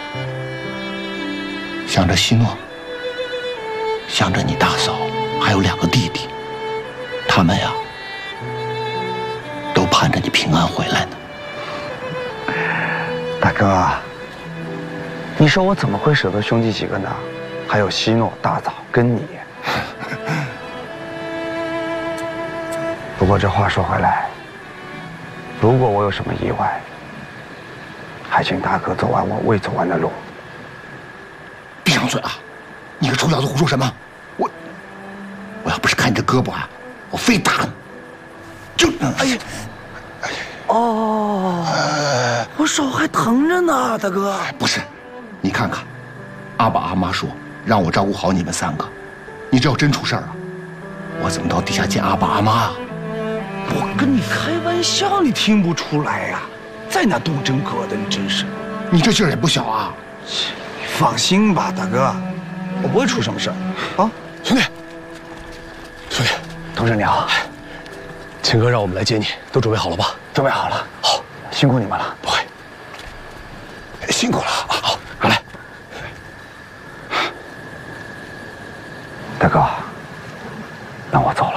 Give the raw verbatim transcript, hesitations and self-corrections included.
想着希诺，想着你大嫂，还有两个弟弟，他们呀，都盼着你平安回来呢。 大哥，你说我怎么会舍得兄弟几个呢？还有希诺、大嫂跟你。不过这话说回来，如果我有什么意外，还请大哥走完我未走完的路。 闭上嘴啊！你个臭小子胡说什么？我我要不是看你这胳膊啊，我非打你！就哎呀！ 哦，我手还疼着呢，大哥。 不是，你看看，阿爸阿妈说让我照顾好你们三个，你这要真出事儿了，我怎么到地下见阿爸阿妈啊？ 我跟你开玩笑，你听不出来呀？在那动真格的，你真是。 你这劲儿也不小啊！ 你放心吧，大哥，我不会出什么事儿啊。 兄弟，兄弟， 同志你好， 秦哥让我们来接你，都准备好了吧？ 准备好了。 好， 辛苦你们了。 不会， 辛苦了啊！ 好，快来。 大哥，那我走。